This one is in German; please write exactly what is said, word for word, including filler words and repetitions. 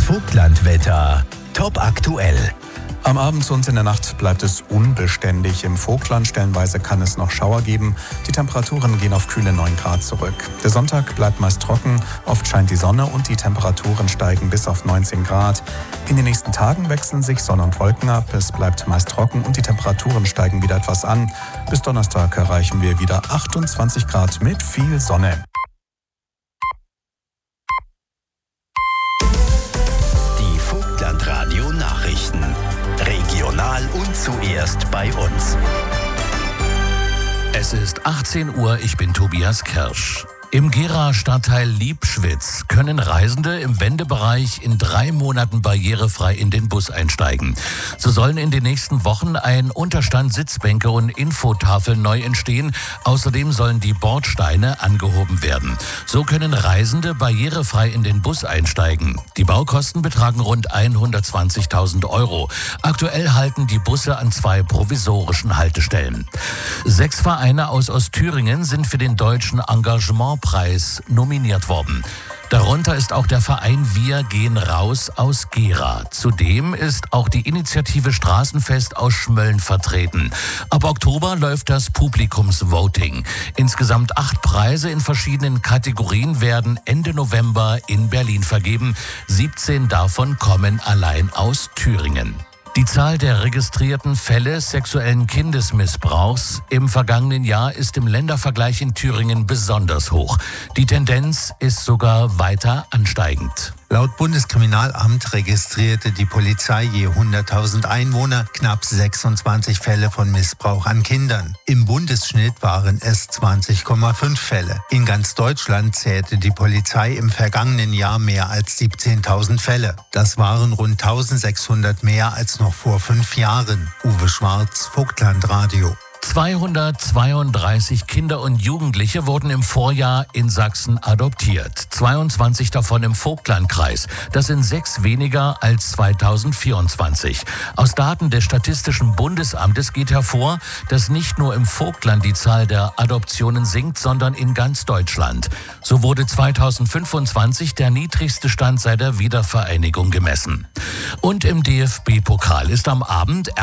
Vogtlandwetter. Top aktuell. Am Abend und in der Nacht bleibt es unbeständig. Im Vogtland stellenweise kann es noch Schauer geben. Die Temperaturen gehen auf kühle neun Grad zurück. Der Sonntag bleibt meist trocken, oft scheint die Sonne und die Temperaturen steigen bis auf neunzehn Grad. In den nächsten Tagen wechseln sich Sonne und Wolken ab. Es bleibt meist trocken und die Temperaturen steigen wieder etwas an. Bis Donnerstag erreichen wir wieder achtundzwanzig Grad mit viel Sonne. Die Vogtland-Radio-Nachrichten. Regional und zuerst bei uns. Es ist achtzehn Uhr, ich bin Tobias Kirsch. Im Gera-Stadtteil Liebschwitz können Reisende im Wendebereich in drei Monaten barrierefrei in den Bus einsteigen. So sollen in den nächsten Wochen ein Unterstand, Sitzbänke und Infotafeln neu entstehen. Außerdem sollen die Bordsteine angehoben werden. So können Reisende barrierefrei in den Bus einsteigen. Die Baukosten betragen rund hundertzwanzigtausend Euro. Aktuell halten die Busse an zwei provisorischen Haltestellen. Sechs Vereine aus Ostthüringen sind für den deutschen Engagement Preis nominiert worden. Darunter ist auch der Verein Wir gehen raus aus Gera. Zudem ist auch die Initiative Straßenfest aus Schmölln vertreten. Ab Oktober läuft das Publikumsvoting. Insgesamt acht Preise in verschiedenen Kategorien werden Ende November in Berlin vergeben. siebzehn davon kommen allein aus Thüringen. Die Zahl der registrierten Fälle sexuellen Kindesmissbrauchs im vergangenen Jahr ist im Ländervergleich in Thüringen besonders hoch. Die Tendenz ist sogar weiter ansteigend. Laut Bundeskriminalamt registrierte die Polizei je hunderttausend Einwohner knapp sechsundzwanzig Fälle von Missbrauch an Kindern. Im Bundesschnitt waren es zwanzig Komma fünf Fälle. In ganz Deutschland zählte die Polizei im vergangenen Jahr mehr als siebzehntausend Fälle. Das waren rund eintausendsechshundert mehr als noch vor fünf Jahren. Uwe Schwarz, Vogtlandradio. zweihundertzweiunddreißig Kinder und Jugendliche wurden im Vorjahr in Sachsen adoptiert. zweiundzwanzig davon im Vogtlandkreis. Das sind sechs weniger als zweitausendvierundzwanzig. Aus Daten des Statistischen Bundesamtes geht hervor, dass nicht nur im Vogtland die Zahl der Adoptionen sinkt, sondern in ganz Deutschland. So wurde zweitausendfünfundzwanzig der niedrigste Stand seit der Wiedervereinigung gemessen. Und im D F B-Pokal ist am Abend